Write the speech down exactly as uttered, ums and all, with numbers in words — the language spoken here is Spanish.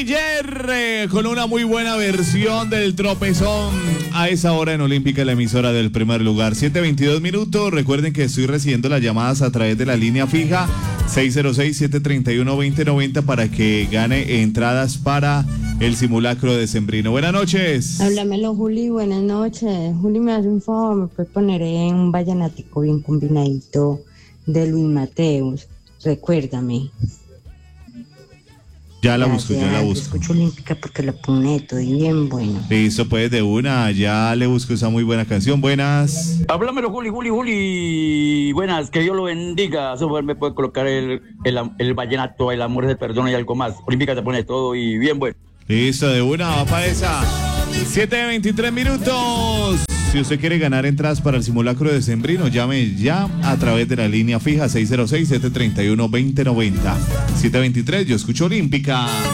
Miller eh, con una muy buena versión del tropezón a esa hora en Olímpica, la emisora del primer lugar. siete veintidós minutos. Recuerden que estoy recibiendo las llamadas a través de la línea fija seis cero seis, siete tres uno, dos cero nueve cero para que gane entradas para el simulacro decembrino. Buenas noches. Háblamelo, Juli, buenas noches. Juli, me hace un favor, me puede poner en un vallenatico bien combinadito de Luis Mateus. Recuérdame. Ya la busco, ya la busco. Escucho Olímpica porque la pone todo y bien bueno. Listo, pues de una, ya le busco esa muy buena canción. Buenas. Háblamelo, Juli, Juli, Juli. Buenas, que Dios lo bendiga. Eso me puede colocar el, el, el vallenato, el amor, el perdón y algo más. Olímpica te pone todo y bien bueno. Listo, de una, va para esa. siete veintitrés minutos. Si usted quiere ganar entradas para el simulacro decembrino, llame ya a través de la línea fija seis cero seis, siete tres uno, dos cero nueve cero. siete veintitrés, yo escucho Olímpica.